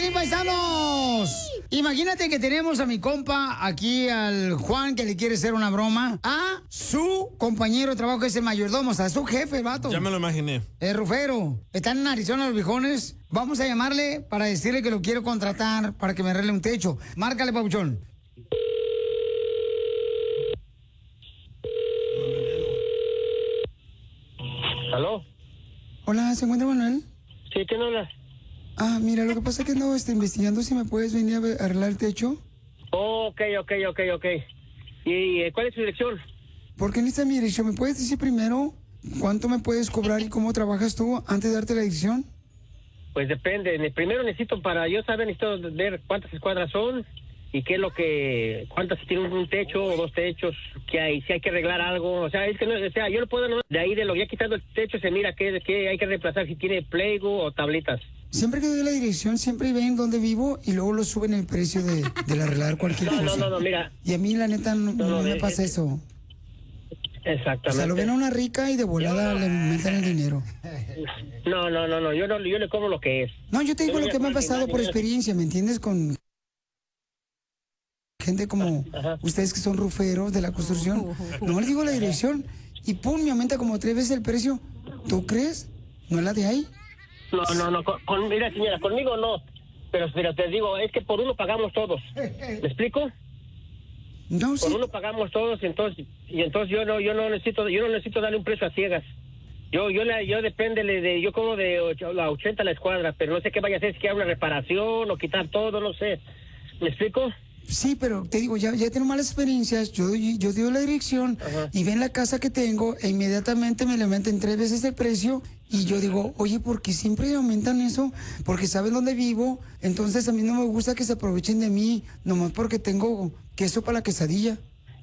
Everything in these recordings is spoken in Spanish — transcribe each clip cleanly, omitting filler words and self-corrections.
Oye, paisanos, imagínate que tenemos a mi compa aquí, al Juan, que le quiere hacer una broma a su compañero de trabajo, que es el mayordomo, o sea, su jefe, vato. Ya me lo imaginé. El Rufero. Están en Arizona los viejones. Vamos a llamarle para decirle que lo quiero contratar para que me arregle un techo. Márcale, papuchón. ¿Aló? Hola, ¿se encuentra Manuel? Sí, ¿quién habla? Mira, lo que pasa es que andaba investigando si me puedes venir a arreglar el techo. Oh, ok. ¿Y cuál es su dirección? ¿Por qué necesitas mi dirección? ¿Me puedes decir primero cuánto me puedes cobrar y cómo trabajas tú antes de darte la dirección? Pues depende. Primero necesito necesito ver cuántas escuadras son y qué es lo que, cuántas, si tiene un techo o dos techos, que hay, si hay que arreglar algo. O sea, es que no, o sea, yo lo puedo, ¿no? De ahí de lo ya quitando el techo se mira qué hay que reemplazar, si tiene playgo o tablitas. Siempre que doy la dirección, siempre ven dónde vivo y luego lo suben el precio de arreglar cualquier cosa. No, mira. Y a mí, la neta, no me pasa eso. Exactamente. O sea, lo ven a una rica y de volada le metan el dinero. No, yo le cobro lo que es. No, yo te digo lo que me ha pasado por experiencia, ¿me entiendes? Con gente como ustedes que son ruferos de la construcción. No les digo la dirección y pum, me aumenta como 3 veces el precio. ¿Tú crees? ¿No es la de ahí? No, mira, señora, conmigo no. Pero te digo, es que por uno pagamos todos. ¿Me explico? No, sí. Por uno pagamos todos, entonces yo no necesito darle un precio a ciegas. Yo depende yo cobro de la 80 la escuadra, pero no sé qué vaya a hacer, si quiere una reparación o quitar todo, no sé. ¿Me explico? Sí, pero te digo, ya tengo malas experiencias. Yo doy la dirección y ven la casa que tengo e inmediatamente me le meten 3 veces el precio. Y yo digo, oye, ¿por qué siempre aumentan eso? Porque saben dónde vivo. Entonces a mí no me gusta que se aprovechen de mí, nomás porque tengo queso para la quesadilla.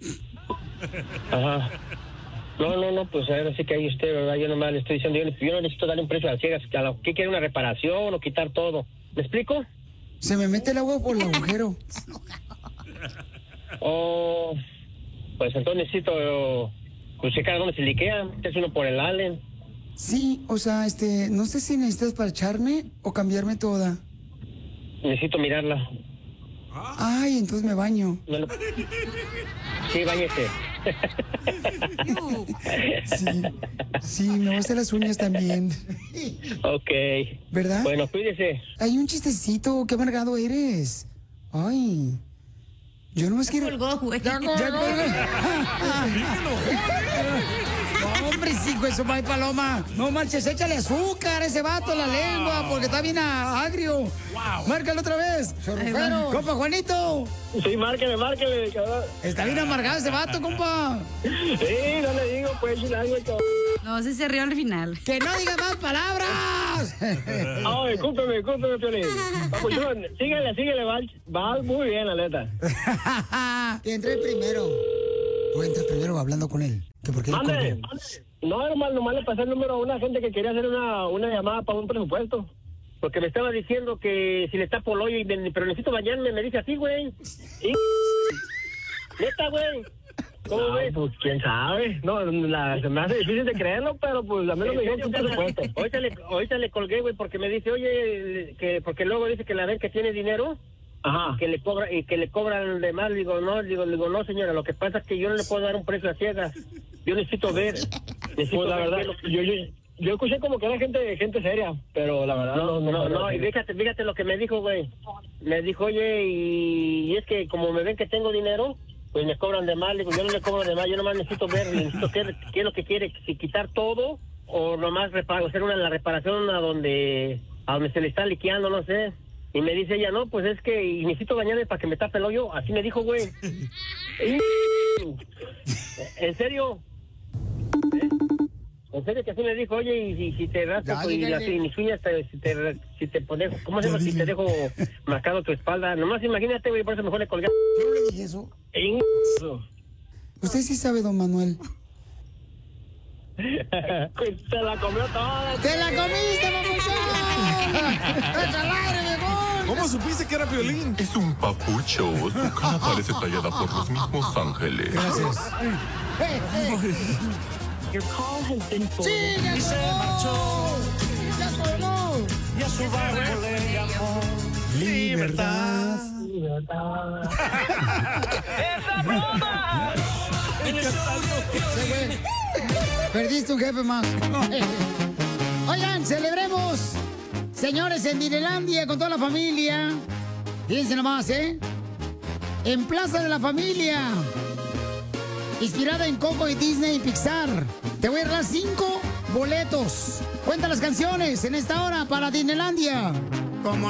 Ajá. No, pues ahora sí que ahí usted, ¿verdad? Yo nomás le estoy diciendo, yo no necesito darle un precio a ciegas, que a lo que quiere una reparación o quitar todo. ¿Me explico? Se me mete el agua por el agujero. Oh, pues entonces necesito checar dónde se liquea. Es uno por el Allen. Sí, o sea, no sé si necesitas parcharme o cambiarme toda. Necesito mirarla. Ay, entonces me baño. Sí, báñese. Sí, me voy a hacer las uñas también. Ok. ¿Verdad? Bueno, cuídese. Hay un chistecito, qué amargado eres. Ay. Yo no más quiero... Colgó, güey. Ya colgó. No, hombre, sí, güey, eso va paloma. No marches, échale azúcar a ese vato en la lengua, porque está bien agrio. Wow. Márcalo otra vez. Sorrufero. Compa Juanito. Sí, márquele, cabrón. Está bien amargado ese vato, compa. Sí, no le digo, pues, algo, cabrón. No, se rió al final. ¡Que no diga más palabras! Ay, discúlpeme, Piolín. Papuchón, síguele, va muy bien, la neta. Que entre primero. Tú entras primero hablando con él. ¿Que por qué le colgó? No, nomás le pasé el número a una gente que quería hacer una llamada para un presupuesto. Porque me estaba diciendo que si le tapo el hoyo, pero necesito bañarme, me dice así, güey. Neta, güey. ¿Cómo ves? Pues quién sabe. No, se me hace difícil de creerlo, pero pues a mí no me dijeron un presupuesto. Ahorita le colgué, güey, porque me dice, oye, porque luego dice que la ven que tiene dinero. Ajá. Que le cobran de más. Digo, no, señora, lo que pasa es que yo no le puedo dar un precio a ciegas. Yo necesito ver. Pues la verdad, yo escuché como que era gente seria, pero la verdad no. Y fíjate lo que me dijo, güey. Me dijo, oye, y es que como me ven que tengo dinero, pues me cobran de más. Digo, yo no le cobro de más, yo nomás necesito ver, qué es lo que quiere, si quitar todo o nomás hacer la reparación a donde se le está liqueando, no sé. Y me dice ella, no, pues es que necesito bañarme para que me tape el hoyo. Así me dijo, güey. ¿En serio? En serio que así me dijo, oye, y si te rasco y mis uñas, si te pones, ¿cómo se llama? Si te dejo marcado tu espalda. Nomás imagínate, güey, por eso mejor le colgué. Yo no le dije eso. Usted sí sabe, don Manuel. Se la comió toda. ¡Te la comiste, mamuchón! ¡Echa al aire, viejón! ¿Cómo supiste que era Piolín? Es un papucho. Su cara parece tallada por los mismos ángeles. Gracias. Your call has been ¡Sí, ya colgó! ¡Ya colgó! Y a su barco le llamó Libertad. ¡Esa broma! Perdiste un jefe más. Oigan, celebremos, señores, en Disneylandia con toda la familia. Fíjense nomás, ¿eh? En Plaza de la Familia, inspirada en Coco y Disney y Pixar. Te voy a regalar 5 boletos. Cuenta las canciones en esta hora para Disneylandia. Como